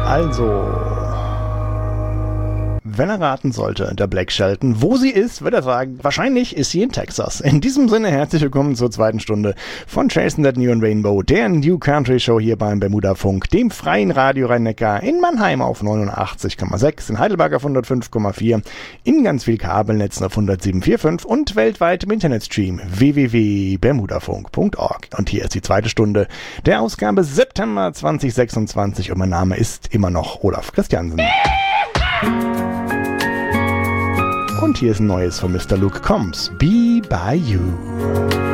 Also, wenn er raten sollte, der Blake Shelton, wo sie ist, wird er sagen, wahrscheinlich ist sie in Texas. In diesem Sinne herzlich willkommen zur zweiten Stunde von Chasing That New and Rainbow, der New Country Show hier beim Bermuda Funk, dem freien Radio Rhein-Neckar, in Mannheim auf 89,6, in Heidelberg auf 105,4, in ganz viel Kabelnetzen auf 107,45 und weltweit im Internetstream www.bermudafunk.org. Und hier ist die zweite Stunde der Ausgabe September 2026 und mein Name ist immer noch Olaf Christiansen. Und hier ist ein neues von Mr. Luke Combs, Be By You.